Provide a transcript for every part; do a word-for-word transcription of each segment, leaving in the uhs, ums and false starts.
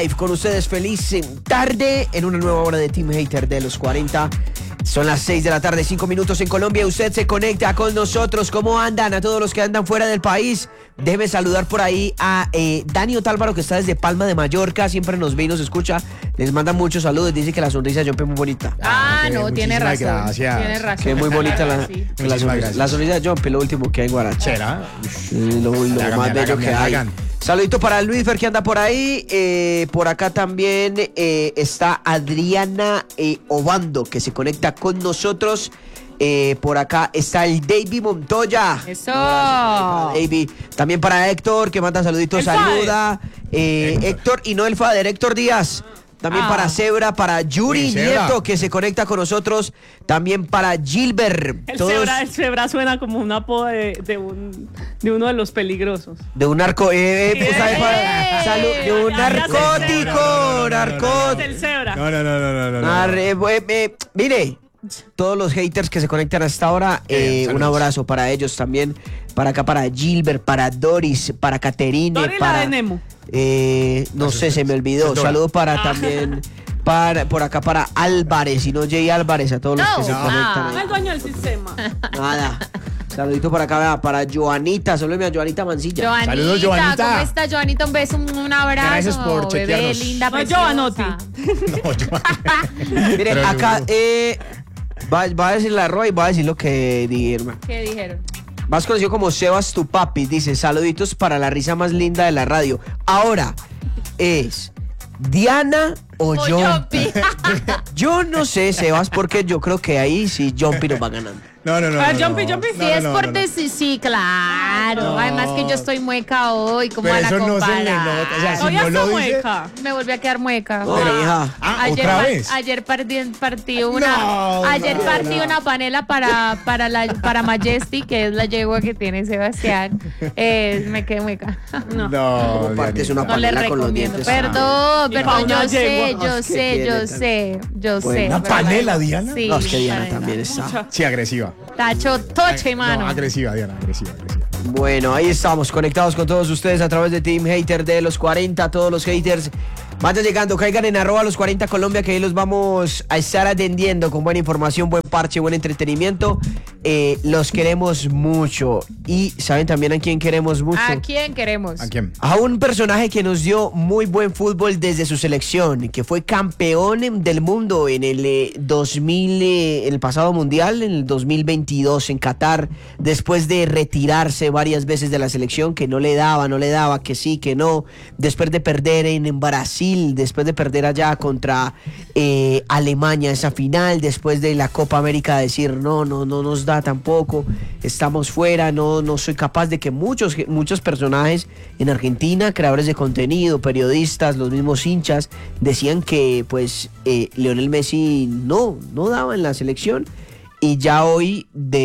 con ustedes, feliz tarde en una nueva hora de Team Hater de los cuarenta. Son las seis de la tarde, cinco minutos en Colombia. Usted se conecta con nosotros. ¿Cómo andan? A todos los que andan fuera del país, déjeme saludar por ahí a eh, Dani Otálvaro, que está desde Palma de Mallorca. Siempre nos ve y nos escucha. Les manda muchos saludos. Dice que la sonrisa de Jump es muy bonita. Ah, no, tiene razón. Gracias. Tiene razón. Que es muy bonita la, Sí. la, sonrisa, la sonrisa de Jump, lo último que hay en Guaracha. ¿Será? Lo, lo Hagan, más bello hagan, que hagan. hay. Saludito para Luis Fer, que anda por ahí. Eh, por acá también eh, está Adriana eh, Obando, que se conecta con nosotros. Eh, por acá está el David Montoya. Eso. David. También para Héctor, que manda saluditos. El Saluda. Eh, Héctor. Héctor y no el Fader, Héctor Díaz. También Ah. para Zebra, para Yuri Uy, Zebra. Nieto, que se conecta con nosotros. También para Gilbert. El Todos cebra, el cebra suena como un apodo de, de, un, de uno de los peligrosos. de un narco. Eh, eh, Sí. ¿sabe para- salud, de un Ya, ya sé, narcótico. no, no, no, no, no, narcótico. Es el cebra. No, no, no, no, no, no, no. Nar- eh, eh, eh, mire, todos los haters que se conectan hasta ahora, eh, Eh, un saludos. abrazo para ellos también. Para acá, para Gilbert, para Doris, para Caterine, Dory la para. de Nemo. Eh, no sé, se me olvidó. Dora. Saludo para Ah. también. Para, por acá para Álvarez y no Jay Álvarez, a todos los que No. se No. conectan. No es dueño del sistema. Nada. Saludito para acá, vea, para Joanita, saludeme a Joanita Mancilla. Joanita, Saludos, Joanita. ¿cómo está, Joanita? Un beso, un, un abrazo. Gracias por bebé, chequearnos. linda, No, preciosa. Giovanotti. No, yo- Mire, Pero acá seguro. eh, va, va a decir la Roy y va a decir lo que dijeron. ¿Qué dijeron? Más conocido como Sebas tu papi, dice, saluditos para la risa más linda de la radio. Ahora, ¿es Diana o, O Jumpy? Jumpy. Yo no sé, Sebas, porque yo creo que ahí sí Jumpy nos va ganando. No, no, no. Ah, no, Jumpy, no. Jumpy. No, Si es no, por no, no. deci- sí, claro. No. Además que yo estoy mueca hoy, ¿cómo Pero van a eso no se le comparar? nota, o sea, si Hoy no está lo dice- mueca. Me volví a quedar mueca. Pero, hija, Ah, ayer, ¿otra pa- vez? ayer partí, partí una No, ayer no, partí no. una panela para para la para Majesty, que es la yegua que tiene Sebastián. Eh, me quedé mueca. No. No, como partes Dianita. una No le panela con los recomiendo. dientes. Perdón, Y perdón, pa' una yo sé, yegua. yo Ah, es que sé, yo tiene sé, yo Bueno, sé. ¿una pero panela, bueno, Diana? Sí, No, es que Diana panela. también está. Mucha. Sí, agresiva. Tacho toche, mano. No, agresiva, Diana, agresiva, agresiva. Bueno, ahí estamos conectados con todos ustedes a través de Team Hater de los cuarenta. Todos los haters vayan llegando, caigan en arroba los cuarenta Colombia, que ahí los vamos a estar atendiendo con buena información, buen parche, buen entretenimiento. Eh, los queremos mucho. Y ¿saben también a quién queremos mucho? ¿A quién queremos? ¿A quién? A un personaje que nos dio muy buen fútbol desde su selección, que fue campeón del mundo en el eh, dos mil, eh, el pasado mundial, en el dos mil veintidós en Qatar, después de retirarse varias veces de la selección, que no le daba, no le daba, que sí, que no, después de perder en, en Brasil, después de perder allá contra eh, Alemania esa final, después de la Copa América decir no, no, no nos da tampoco, estamos fuera, no, no soy capaz de que muchos, muchos personajes en Argentina, creadores de contenido, periodistas, los mismos hinchas, decían que pues eh, Lionel Messi no, no daba en la selección y ya hoy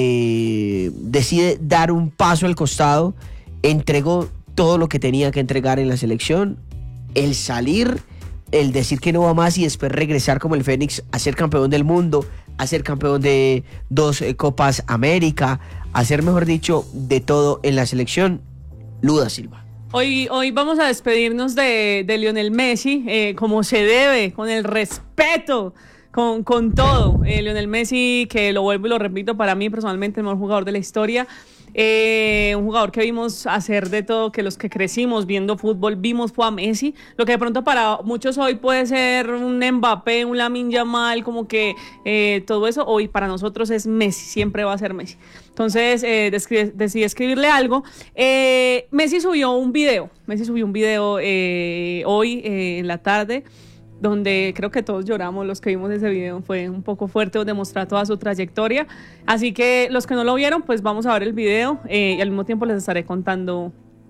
de, decide dar un paso al costado, entregó todo lo que tenía que entregar en la selección, el salir, el decir que no va más y después regresar como el Fénix a ser campeón del mundo, a ser campeón de dos eh, Copas América, a ser, mejor dicho, de todo en la selección. Luda Silva. Hoy, hoy vamos a despedirnos de, de Lionel Messi, eh, como se debe, con el respeto, con, con todo. Eh, Lionel Messi, que lo vuelvo y lo repito, para mí personalmente el mejor jugador de la historia. Eh, un jugador que vimos hacer de todo, que los que crecimos viendo fútbol vimos fue a Messi. Lo que de pronto para muchos hoy puede ser un Mbappé, un Lamine Yamal, como que eh, todo eso, hoy para nosotros es Messi, siempre va a ser Messi. Entonces eh, descri- decidí escribirle algo. Eh, Messi subió un video, Messi subió un video eh, hoy eh, en la tarde, donde creo que todos lloramos los que vimos ese video, fue un poco fuerte, donde muestra toda su trayectoria, así que los que no lo vieron, pues vamos a ver el video eh, y al mismo tiempo les estaré contando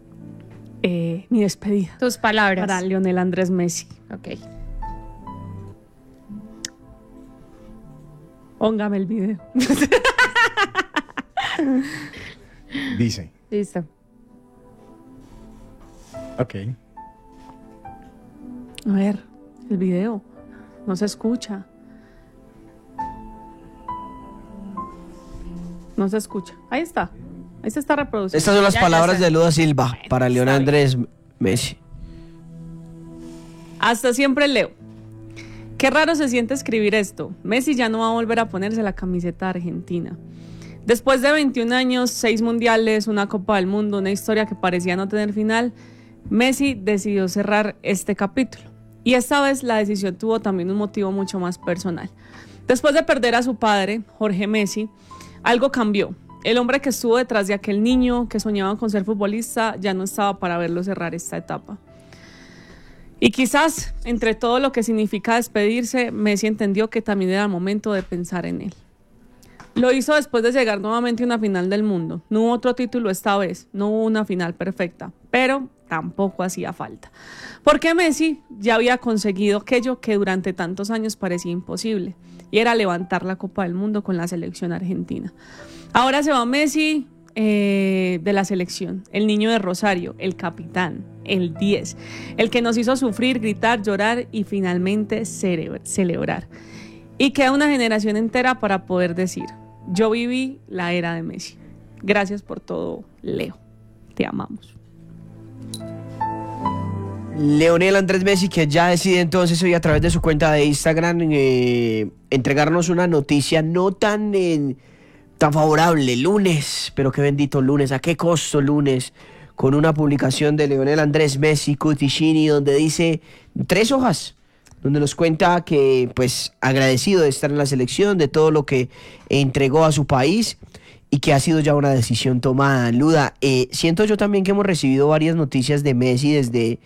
eh, mi despedida Tus palabras. para Lionel Andrés Messi. Ok. Póngame el video. Dice. Listo. Ok. A ver, el video no se escucha. No se escucha. Ahí está. Ahí se está reproduciendo. Estas son las Ya, ya palabras está. de Luda Silva para Lionel está bien. Andrés Messi. Hasta siempre, Leo. Qué raro se siente escribir esto. Messi ya no va a volver a ponerse la camiseta de Argentina. Después de veintiún años, seis mundiales, una Copa del Mundo, una historia que parecía no tener final, Messi decidió cerrar este capítulo. Y esta vez la decisión tuvo también un motivo mucho más personal. Después de perder a su padre, Jorge Messi, algo cambió. El hombre que estuvo detrás de aquel niño que soñaba con ser futbolista ya no estaba para verlo cerrar esta etapa. Y quizás, entre todo lo que significa despedirse, Messi entendió que también era el momento de pensar en él. Lo hizo después de llegar nuevamente a una final del mundo. No hubo otro título esta vez, no hubo una final perfecta, pero tampoco hacía falta. Porque Messi ya había conseguido aquello que durante tantos años parecía imposible, y era levantar la Copa del Mundo con la selección argentina. Ahora se va Messi eh, de la selección, el niño de Rosario, el capitán, el diez, el que nos hizo sufrir, gritar, llorar y finalmente cere- celebrar. Y queda una generación entera para poder decir: yo viví la era de Messi. Gracias por todo, Leo. Te amamos. Lionel Andrés Messi, que ya decide entonces hoy a través de su cuenta de Instagram eh, entregarnos una noticia no tan, eh, tan favorable. Lunes, pero qué bendito lunes, a qué costo lunes, con una publicación de Lionel Andrés Messi Cuticini donde dice tres hojas, donde nos cuenta que pues agradecido de estar en la selección, de todo lo que entregó a su país y que ha sido ya una decisión tomada. Luda, eh, siento yo también que hemos recibido varias noticias de Messi desde...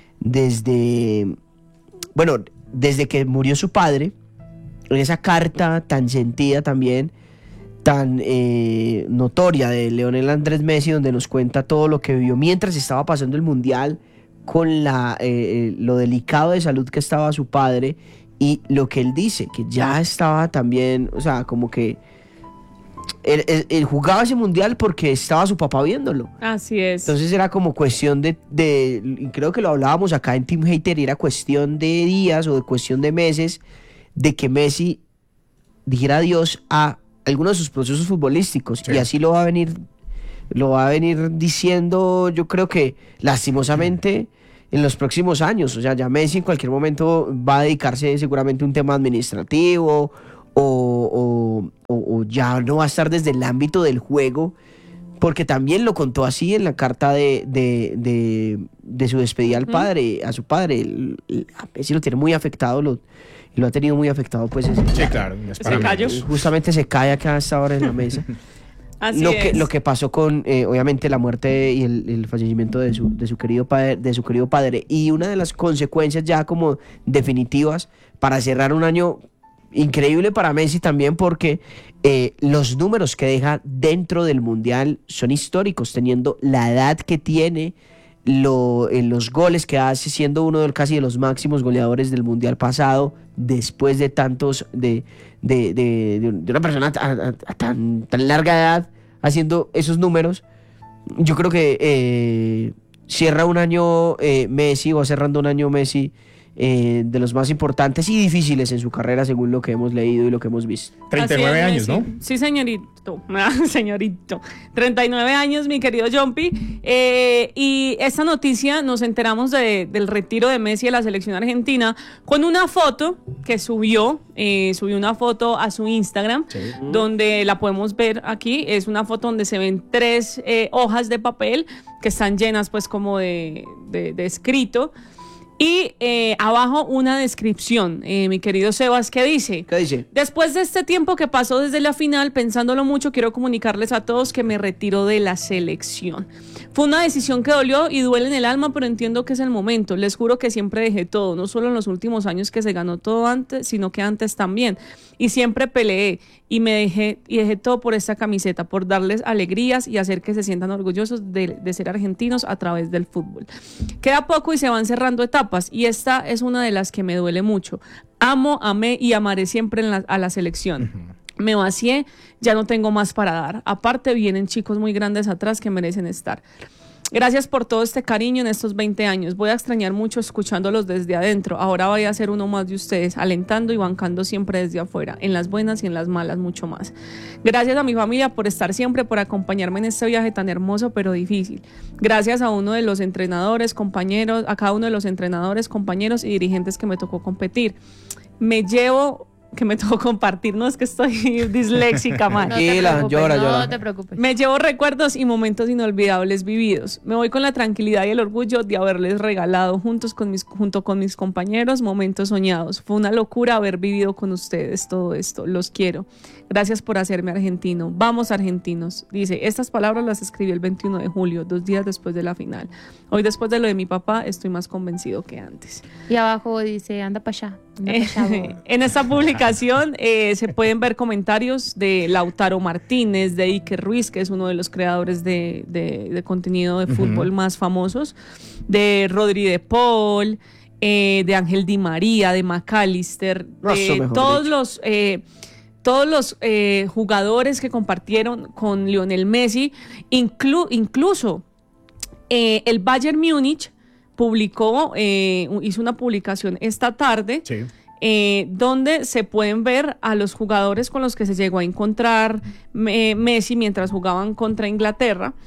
desde bueno, desde que murió su padre, en esa carta tan sentida también, tan eh, notoria de Lionel Andrés Messi, donde nos cuenta todo lo que vivió mientras estaba pasando el Mundial, con la, eh, lo delicado de salud que estaba su padre, y lo que él dice, que ya estaba también, o sea, como que Él, él, él jugaba ese mundial porque estaba su papá viéndolo. Así es. Entonces era como cuestión de, de, y creo que lo hablábamos acá en Team Hater, y era cuestión de días o de cuestión de meses de que Messi dijera adiós a algunos de sus procesos futbolísticos. Sí. Y así lo va a venir, lo va a venir diciendo, yo creo que lastimosamente en los próximos años. O sea, ya Messi en cualquier momento va a dedicarse seguramente a un tema administrativo, O, o, o ya no va a estar desde el ámbito del juego, porque también lo contó así en la carta de, de, de, de su despedida al padre, a su padre. El, el, a Messi lo tiene muy afectado, lo, lo ha tenido muy afectado, pues es, sí, claro, se cayó. Justamente se cae acá hasta ahora en la mesa. Así lo es. que lo que pasó con eh, obviamente la muerte y el, el fallecimiento de su, de su querido padre, de su querido padre, y una de las consecuencias ya como definitivas para cerrar un año increíble para Messi también, porque eh, los números que deja dentro del Mundial son históricos, teniendo la edad que tiene, lo, eh, los goles que hace, siendo uno de casi de los máximos goleadores del Mundial pasado, después de tantos, de, de, de, de, de una persona a, a, a tan, tan larga edad haciendo esos números. Yo creo que eh, cierra un año eh, Messi, o cerrando un año Messi, Eh, de los más importantes y difíciles en su carrera, según lo que hemos leído y lo que hemos visto. treinta y nueve Así años, es, ¿no? Sí, señorito. Señorito. treinta y nueve años, mi querido Jumpy. Eh, y esta noticia nos enteramos de, del retiro de Messi de la selección argentina con una foto que subió, eh, subió una foto a su Instagram, sí. Donde la podemos ver aquí. Es una foto donde se ven tres eh, hojas de papel que están llenas pues como de, de, de escrito. Y eh, abajo una descripción, eh, mi querido Sebas, ¿qué dice? ¿Qué dice? Después de este tiempo que pasó desde la final, pensándolo mucho, quiero comunicarles a todos que me retiro de la selección. Fue una decisión que dolió y duele en el alma, pero entiendo que es el momento. Les juro que siempre dejé todo, no solo en los últimos años que se ganó todo antes, sino que antes también. Y siempre peleé y me dejé y dejé todo por esta camiseta, por darles alegrías y hacer que se sientan orgullosos de, de ser argentinos a través del fútbol. Queda poco y se van cerrando etapas, y esta es una de las que me duele mucho. Amo, amé y amaré siempre en la, a la selección. Uh-huh. Me vacié, ya no tengo más para dar. Aparte vienen chicos muy grandes atrás que merecen estar. Gracias por todo este cariño en estos veinte años. Voy a extrañar mucho escuchándolos desde adentro. Ahora voy a ser uno más de ustedes, alentando y bancando siempre desde afuera, en las buenas y en las malas, mucho más. Gracias a mi familia por estar siempre, por acompañarme en este viaje tan hermoso pero difícil. Gracias a uno de los entrenadores, compañeros, a cada uno de los entrenadores, compañeros y dirigentes que me tocó competir. Me llevo... que me tocó compartir, no es que estoy disléxica, man. No te Tranquila, preocupes, llora, no llora. te preocupes. Me llevo recuerdos y momentos inolvidables vividos. Me voy con la tranquilidad y el orgullo de haberles regalado juntos con mis, junto con mis compañeros momentos soñados. Fue una locura haber vivido con ustedes todo esto. Los quiero. Gracias por hacerme argentino. Vamos, argentinos. Dice, estas palabras las escribí el veintiuno de julio, dos días después de la final. Hoy, después de lo de mi papá, estoy más convencido que antes. Y abajo dice, anda para allá. Anda pa' allá, vos. En esta publicación eh, se pueden ver comentarios de Lautaro Martínez, de Iker Ruiz, que es uno de los creadores de, de, de contenido de fútbol uh-huh. más famosos, de Rodri de Paul, eh, de Ángel Di María, de McAllister, de todos dicho. los... Eh, todos los eh, jugadores que compartieron con Lionel Messi, inclu- incluso eh, el Bayern Múnich publicó, eh, hizo una publicación esta tarde, sí. eh, donde se pueden ver a los jugadores con los que se llegó a encontrar eh, Messi mientras jugaban contra Inglaterra.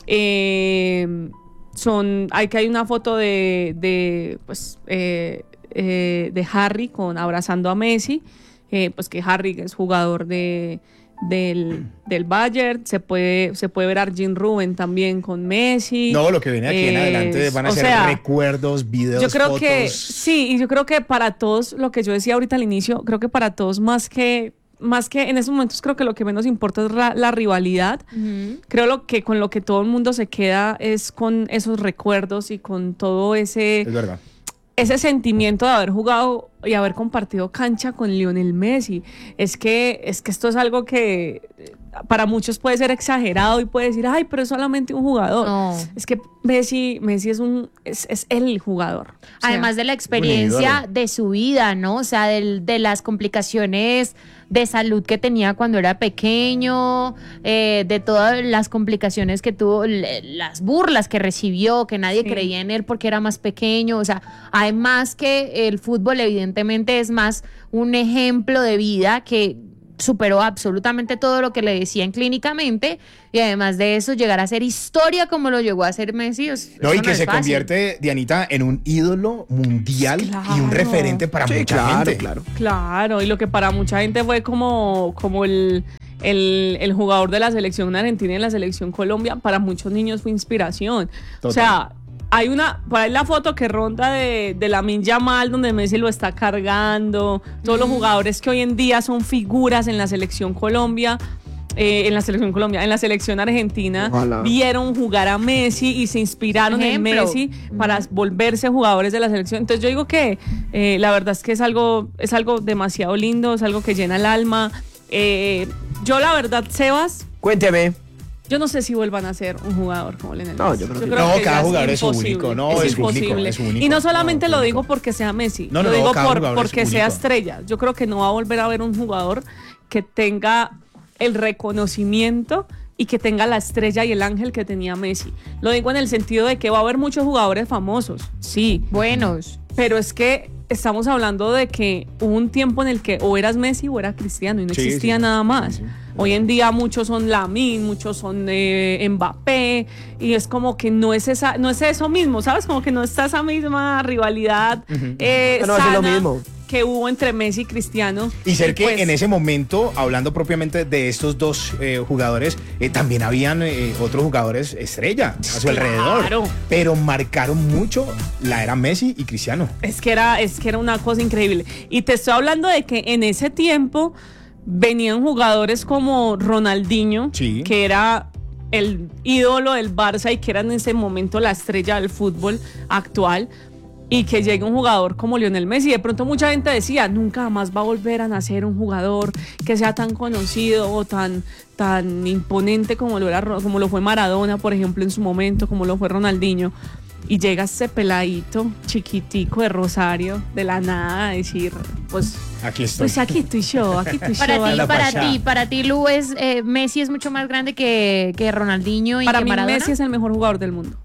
Eh, son, hay que hay una foto de, de, pues, eh, eh, de Harry con abrazando a Messi. Eh, pues que Harry es jugador de, del, del Bayern, se puede, se puede ver a Arjen Robben también con Messi. No, lo que viene aquí eh, en adelante van a ser sea, recuerdos, videos, yo creo fotos. Que, sí, y yo creo que para todos, lo que yo decía ahorita al inicio, creo que para todos más que, más que en esos momentos creo que lo que menos importa es la, la rivalidad. Uh-huh. Creo lo que con lo que todo el mundo se queda es con esos recuerdos y con todo ese... Es verdad. Ese sentimiento de haber jugado y haber compartido cancha con Lionel Messi. Es que, es que esto es algo que para muchos puede ser exagerado y puede decir, ay, pero es solamente un jugador. No. Es que Messi, Messi es un es, es el jugador. O sea, además de la experiencia de su vida, ¿no? O sea, de, de las complicaciones de salud que tenía cuando era pequeño, eh, de todas las complicaciones que tuvo, le, las burlas que recibió, que nadie sí. creía en él porque era más pequeño. O sea, además que el fútbol evidentemente es más un ejemplo de vida que superó absolutamente todo lo que le decían clínicamente, y además de eso llegar a ser historia como lo llegó a ser Messi. No, y que no se fácil. Convierte, Dianita, en un ídolo mundial claro. y un referente para sí, mucha claro, gente. Claro, claro, y lo que para mucha gente fue como, como el, el, el jugador de la selección argentina y de la selección Colombia, para muchos niños fue inspiración. Total. O sea, hay una, por ahí la foto que ronda de, de Lamine Yamal, donde Messi lo está cargando, todos los jugadores que hoy en día son figuras en la selección Colombia, eh, en la selección Colombia, en la selección argentina, Ojalá. vieron jugar a Messi y se inspiraron Ejemplo. en Messi para volverse jugadores de la selección. Entonces yo digo que eh, la verdad es que es algo, es algo demasiado lindo, es algo que llena el alma. Eh, yo la verdad, Sebas... Cuénteme. Yo no sé si vuelvan a ser un jugador como Lionel Messi. No, yo creo, yo que, creo no, que cada jugador es único, no, es, es, imposible. Único, es único. Y no solamente no, lo único. digo porque sea Messi, no, no, lo digo no, por, porque sea estrella. Yo creo que no va a volver a haber un jugador que tenga el reconocimiento y que tenga la estrella y el ángel que tenía Messi. Lo digo en el sentido de que va a haber muchos jugadores famosos, sí, buenos, pero es que estamos hablando de que hubo un tiempo en el que o eras Messi o eras Cristiano y no sí, existía sí, nada más. Sí, sí. Hoy en día muchos son Lamine, muchos son eh, Mbappé, y es como que no es esa, no es eso mismo, ¿sabes? Como que no está esa misma rivalidad uh-huh. eh, no, sana es lo mismo. que hubo entre Messi y Cristiano. Y ser que pues, en ese momento, hablando propiamente de estos dos eh, jugadores, eh, también habían eh, otros jugadores estrella a su claro. alrededor, pero marcaron mucho la era Messi y Cristiano. Es que era, es que era una cosa increíble. Y te estoy hablando de que en ese tiempo venían jugadores como Ronaldinho, sí. que era el ídolo del Barça y que era en ese momento la estrella del fútbol actual, y que llegue un jugador como Lionel Messi. De pronto mucha gente decía, nunca jamás va a volver a nacer un jugador que sea tan conocido o tan, tan imponente como lo, era, como lo fue Maradona, por ejemplo, en su momento, como lo fue Ronaldinho. Y llega ese peladito chiquitico de Rosario, de la nada, a decir, pues aquí estoy. Pues aquí estoy yo, aquí estoy para yo. Ti, para ti, para ti, Lu, es, eh, Messi es mucho más grande que, que Ronaldinho y para que mí Maradona. Messi es el mejor jugador del mundo.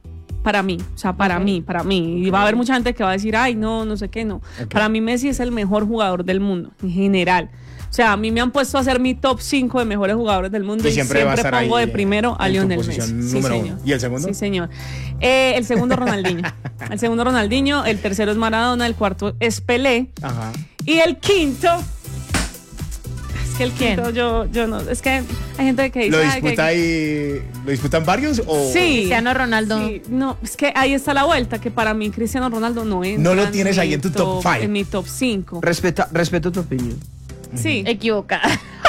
para mí, o sea, para okay. mí, para mí. Y va a haber mucha gente que va a decir, ay, no, no sé qué, no. Okay. Para mí Messi es el mejor jugador del mundo, en general. O sea, a mí me han puesto a hacer mi top cinco de mejores jugadores del mundo y, y siempre, siempre pongo de primero a Lionel Messi. Sí, señor. ¿Y el segundo? Sí, señor. Eh, el segundo, Ronaldinho. El segundo, Ronaldinho. El tercero es Maradona. El cuarto es Pelé. Ajá. Y el quinto... Es que el quinto, yo, yo no... Es que hay gente que dice... ¿Lo disputa ahí, ¿Lo disputan varios o...? Sí. Cristiano Ronaldo. Sí, no, es que ahí está la vuelta, que para mí Cristiano Ronaldo no es... No lo tienes ahí en tu top cinco. En mi top cinco. Respeta, respeto tu opinión. Sí. Equivocada.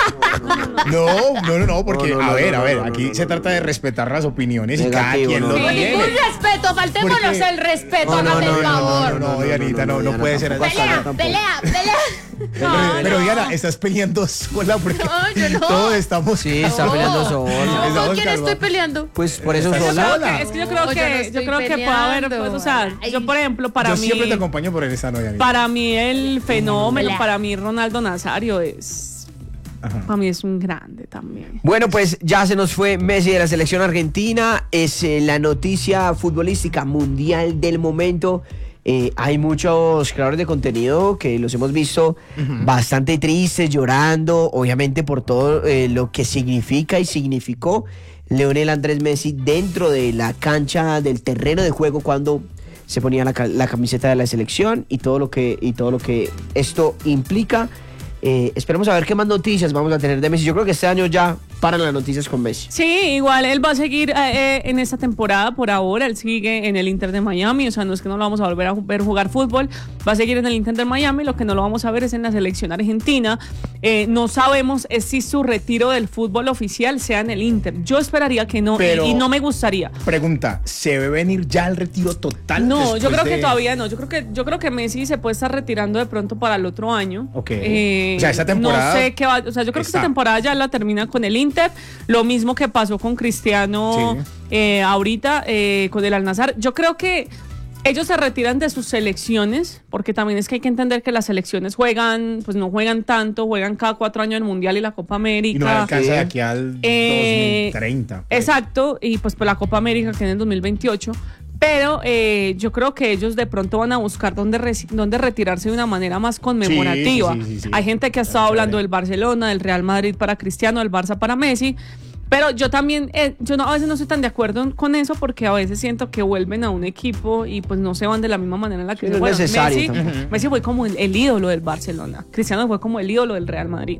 No, no, no, no, porque, no, no, a ver, no, no, a ver, no, no, aquí no, no, se trata de respetar las opiniones y cada quien no, lo no, tiene. Ningún respeto, faltémonos porque... el respeto, no, hágame no, el favor. No, no, no, Dianita, no, no puede ser así. Pelea, pelea, pelea. Pero, no, pero no. Diana, estás peleando sola porque no, yo no. todos estamos... Sí, está peleando sola. No, ¿con quién estoy peleando? Pues por eso sola. sola. Es que yo creo que, yo creo que puede haber, pues, o sea, yo por ejemplo, para yo mí... Yo siempre te acompaño por el sano, Dianita. Para mí el fenómeno, para mí Ronaldo Nazario es... Ajá. Para mí es un grande también. Bueno, pues ya se nos fue Messi de la selección argentina. Es eh, la noticia futbolística mundial del momento. Eh, hay muchos creadores de contenido que los hemos visto uh-huh. bastante tristes, llorando, obviamente por todo eh, lo que significa y significó Lionel Andrés Messi dentro de la cancha, del terreno de juego cuando se ponía la, la camiseta de la selección y todo lo que, y todo lo que esto implica. Eh, esperemos a ver qué más noticias vamos a tener de Messi. Yo creo que este año ya paran las noticias con Messi. Sí, igual él va a seguir eh, en esta temporada por ahora. Él sigue en el Inter de Miami. O sea, no es que no lo vamos a volver a ver jugar fútbol. Va a seguir en el Inter de Miami. Lo que no lo vamos a ver es en la selección argentina. Eh, no sabemos es si su retiro del fútbol oficial sea en el Inter. Yo esperaría que no. Pero, y, y no me gustaría. Pregunta, ¿se ve venir ya el retiro total? No, yo creo de... que todavía no. Yo creo que, yo creo que Messi se puede estar retirando de pronto para el otro año. Ok. Eh, O sea, esta temporada... No sé qué va... O sea, yo creo está. que esta temporada ya la termina con el Inter. Lo mismo que pasó con Cristiano sí. eh, ahorita eh, con el Al-Nassr. Yo creo que ellos se retiran de sus selecciones, porque también es que hay que entender que las selecciones juegan, pues no juegan tanto, juegan cada cuatro años el Mundial y la Copa América. Y no alcanza de aquí al eh, dos mil treinta. Pues. Exacto, y pues por la Copa América que en el dos mil veintiocho. Pero eh, yo creo que ellos de pronto van a buscar dónde, re dónde retirarse de una manera más conmemorativa. Sí, sí, sí, sí. Hay gente que ha estado hablando del Barcelona, del Real Madrid para Cristiano, del Barça para Messi. Pero yo también, eh, yo no, a veces no estoy tan de acuerdo con eso porque a veces siento que vuelven a un equipo y pues no se van de la misma manera en la que sí, se fueron. Messi, uh-huh. Messi fue como el, el ídolo del Barcelona, Cristiano fue como el ídolo del Real Madrid.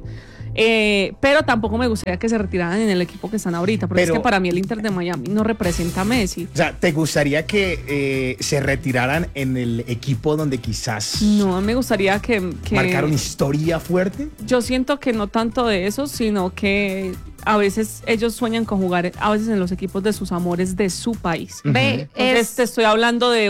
Eh, pero tampoco me gustaría que se retiraran en el equipo que están ahorita, porque pero, es que para mí el Inter de Miami no representa a Messi. O sea, ¿te gustaría que eh, se retiraran en el equipo donde quizás no me gustaría que, que marcaron historia fuerte? Yo siento que no tanto de eso, sino que a veces ellos sueñan con jugar a veces en los equipos de sus amores de su país. Uh-huh. Ve, Entonces es... te estoy hablando de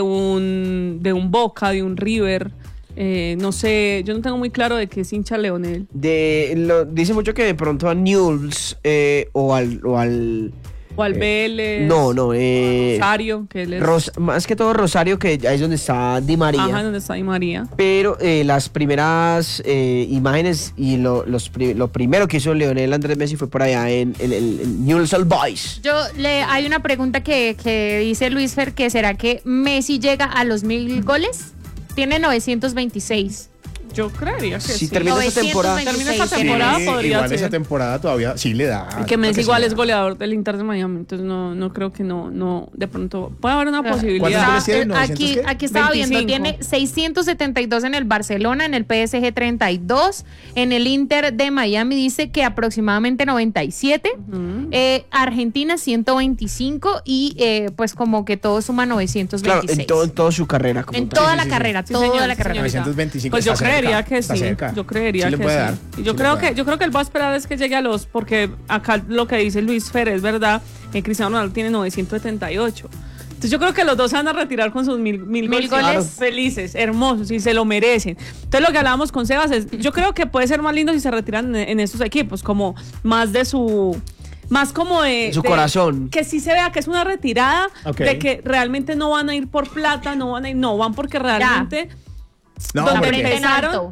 un de un Boca, de un River. Eh, no sé, yo no tengo muy claro de qué es hincha Leonel. De, lo, dice mucho que de pronto a Newell's eh, o al... O al O al Vélez. Eh, no, no. Eh, Rosario, que él es. Ros, más que todo Rosario, que ahí es donde está Di María. Ajá, donde está Di María. Pero eh, las primeras eh, imágenes y lo, los, lo primero que hizo Lionel Andrés Messi fue por allá en el, el, el Newell's Old Boys. Yo le hay una pregunta que, que dice Luis Fer, que ¿será que Messi llega a los mil goles? Tiene novecientos veintiséis. Yo creería que si sí. termina esta temporada, termina esta temporada sí, podría igual ser. Esa temporada todavía sí le da. Y que Messi igual sí es goleador del Inter de Miami, entonces no, no creo que no, no, de pronto puede haber una Pero, posibilidad. ¿Cuántos goles tiene? Aquí, aquí estaba veinticinco. viendo, tiene seiscientos setenta y dos en el Barcelona, en el P S G treinta y dos, en el Inter de Miami dice que aproximadamente noventa y siete, uh-huh. eh, Argentina ciento veinticinco y eh, pues como que todo suma novecientos veintiséis. Claro, en, todo, en toda su carrera. Como en tal. toda sí, la sí, carrera, sí. toda Sí, señor, la carrera. novecientos veinticinco. Pues yo está creería cerca, que está sí. cerca. Yo creería sí que le puede sí. dar, Y yo sí creo le puede que yo creo que él va a esperar es que llegue a los, porque acá lo que dice Luis Fer es verdad, que Cristiano Ronaldo tiene novecientos setenta y ocho. Entonces yo creo que los dos se van a retirar con sus mil, mil, Mil goles goles. felices, hermosos, y se lo merecen. Entonces lo que hablábamos con Sebas es, yo creo que puede ser más lindo si se retiran en, en estos equipos, como más de su... Más como de... Su de, corazón. Que sí se vea que es una retirada, okay. de que realmente no van a ir por plata, no van a ir, no, van porque realmente... No, donde porque- empezaron...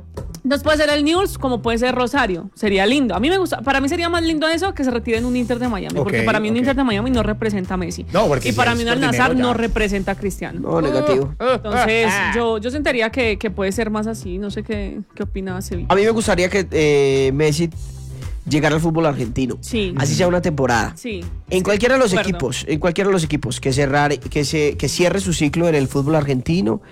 Entonces puede ser el Newell's como puede ser Rosario. Sería lindo. A mí me gusta. Para mí sería más lindo eso que se retire en un Inter de Miami. Ok, porque para mí un ok. Inter de Miami no representa a Messi. No, porque y si para es mí un por Al-Nassr dinero, no ya. representa a Cristiano. No, negativo. Entonces yo, yo sentiría que, que puede ser más así. No sé qué, qué opina Sevilla. A mí me gustaría que eh, Messi llegara al fútbol argentino. Sí. Así sea una temporada. Sí. En cualquiera de los De acuerdo. equipos, en cualquiera de los equipos, que cerrar, que se, que cierre su ciclo en el fútbol argentino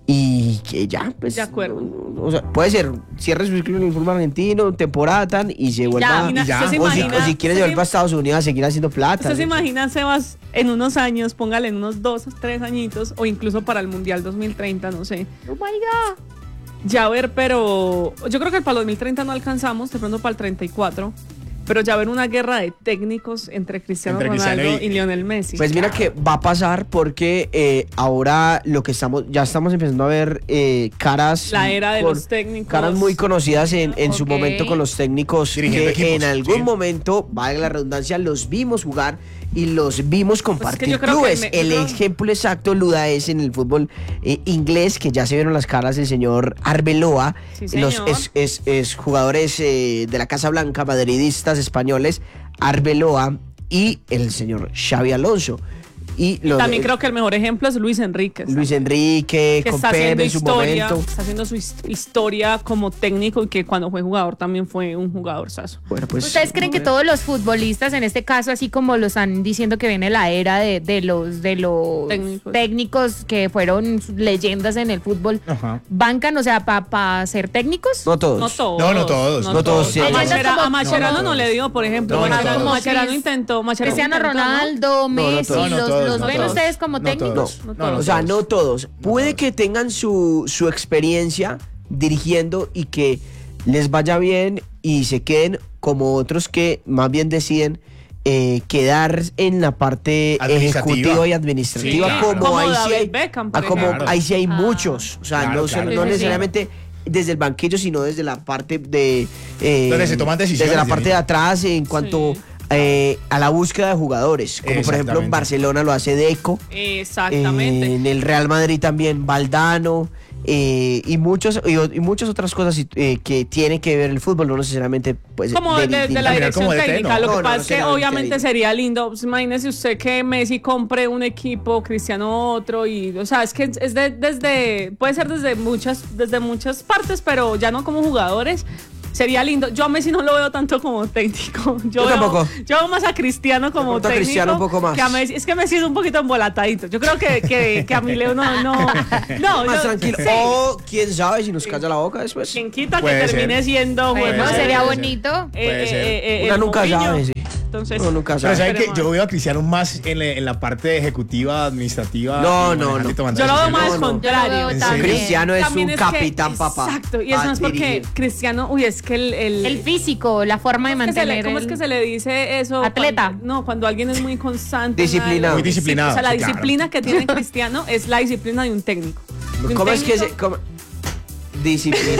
y que ya, pues. De acuerdo. O sea, puede ser, cierre su ciclo en el fútbol argentino, temporada tan, y se vuelva. y ya. o, si, ¿Usted se o si imagina- quiere usted llevar se- para Estados Unidos a seguir haciendo plata. ¿Usted se ¿no? imagina, Sebas, en unos años, póngale en unos dos o tres añitos, o incluso para el Mundial dos mil treinta, no sé? Oh my God. Ya ver, pero yo creo que para el dos mil treinta no alcanzamos, de pronto para el treinta y cuatro. Pero ya ver una guerra de técnicos entre Cristiano Entre Ronaldo Cristiano y- y, Lionel Messi. Pues mira que va a pasar porque eh, ahora lo que estamos, ya estamos empezando a ver eh, caras. La era de con- los técnicos. Caras muy conocidas en, en su Ok. momento con los técnicos Dirigiendo que equipos, en algún sí. momento, valga la redundancia, los vimos jugar y los vimos compartir yo creo que clubes. me- el yo creo- ejemplo exacto, Luda, es en el fútbol eh, inglés, que ya se vieron las caras del señor Arbeloa, Sí, los señor. es, es- es jugadores eh, de la Casa Blanca, madridistas españoles, Arbeloa y el señor Xavi Alonso. Y lo También de- creo que el mejor ejemplo es Luis Enrique. Luis Enrique, que con está Pepe haciendo en su historia, momento. está haciendo su his- historia como técnico y que cuando fue jugador también fue un jugador saso. Bueno, pues, ¿Ustedes creen que todos los futbolistas, en este caso, así como lo están diciendo que viene la era de, de los, de los Técnicos. técnicos que fueron leyendas en el fútbol, Ajá. bancan, o sea, para ser técnicos? no todos. No todos. No, no todos, no todos, sí. A Leyendas Machera- como- a Macherano No, no no, le todos. dio, por ejemplo. No, no Macherano, todos. Macherano Cris- intentó. Macherano Cristiano intentó, ¿no? Ronaldo, no Messi, todos. No, no los, todos, los no ven todos. ustedes como No técnicos. todos. No No, no O sea, todos. no todos. Puede todos. que tengan su, su experiencia dirigiendo y que les vaya bien y se queden, como otros que más bien deciden eh, quedar en la parte Administrativa. ejecutiva y administrativa, Sí, claro. como, Como ahí sí David hay, Beckham, por ah, como ejemplo. ahí sí hay Ah. muchos. O sea, Claro, no, claro. no Sí, sí, sí. necesariamente desde el banquillo, sino desde la parte de... eh, Donde se toman decisiones, Desde la parte de Dianita. atrás en cuanto... Sí. eh, a la búsqueda de jugadores, como por ejemplo en Exactamente. Barcelona lo hace Deco, Exactamente. en el Real Madrid también Valdano, eh, y muchos y, o- y muchas otras cosas eh, que tiene que ver el fútbol, no necesariamente pues Como de, de la Terminar dirección como D T, técnica. ¿no? Lo que No, no, pasa no es que será obviamente D T. sería lindo. Pues, imagínese usted que Messi compre un equipo, Cristiano otro, y o sea, es que es de- desde, puede ser desde muchas, desde muchas partes, pero ya no como jugadores. Sería lindo. Yo a Messi no lo veo tanto como técnico. Yo, Yo veo, tampoco. yo veo más a Cristiano como pronto a técnico. Cristiano un poco más. Que a Messi. Es que Messi es un poquito embolatadito. Yo creo que, que, que a mi Leo no. No, no más yo- tranquilo. sí. O quién sabe si nos calla la boca después. Quien quita que Puede termine ser. siendo. Bueno, bueno, sería ser. bonito. eh, Puede eh, ser. eh, eh, Una el nunca Mourinho. sabe, sí. Entonces, Uno nunca Pero sabe. ¿saben que Esperemos. yo veo a Cristiano más en, la- en la parte ejecutiva, administrativa? No, y no, manejando no. y tomando Yo lo veo decisiones? más No, no. contrario. Yo lo veo ¿En también. serio? Cristiano es También un es que- capitán, papá. Exacto, y es a más porque dirigir. Cristiano, uy, es que el... el, El físico, la forma de ¿cómo es que se le- mantener. ¿Cómo es el- que se le dice eso? Atleta. Cuando- no, cuando alguien es muy constante. en Disciplinado. algo. Muy disciplinado, Sí, o sea, la sí, claro. disciplina que tiene Cristiano es la disciplina de un técnico. De un ¿Cómo es que se.? técnico- cómo- Disciplina.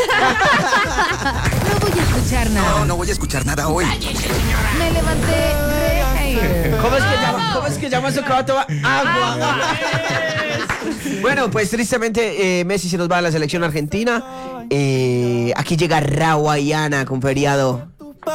No voy a escuchar nada. No, no voy a escuchar nada hoy. Me levanté re ¿Cómo es que llama, cómo es que llama eso que va a tomar? Agua. Bueno, pues tristemente eh, Messi se nos va a la selección argentina. Eh, aquí llega Rawayana con feriado